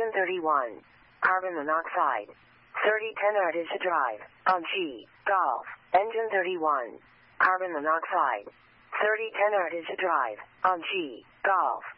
Engine 31. Carbon monoxide. 3010 Artesia Drive. On G. Golf. Engine 31. Carbon monoxide. 3010 Artesia Drive. On G. Golf.